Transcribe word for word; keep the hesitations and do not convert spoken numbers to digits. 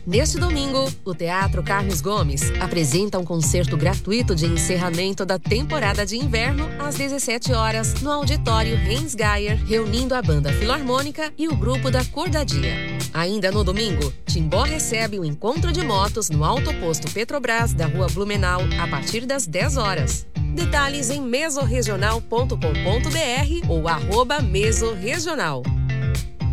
Neste domingo, o Teatro Carlos Gomes apresenta um concerto gratuito de encerramento da temporada de inverno às dezessete horas no auditório Heinz Geier, reunindo a Banda Filarmônica e o grupo da Cordadia. Ainda no domingo, Timbó recebe o encontro de motos no autoposto Petrobras da Rua Blumenau a partir das dez horas. Detalhes em mesorregional ponto com ponto br ou arroba mesorregional.